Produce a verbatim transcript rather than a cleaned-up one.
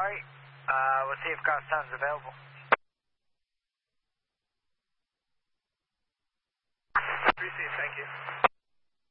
Alright, uh, we'll see if Goffstown's available. Appreciate it, thank you.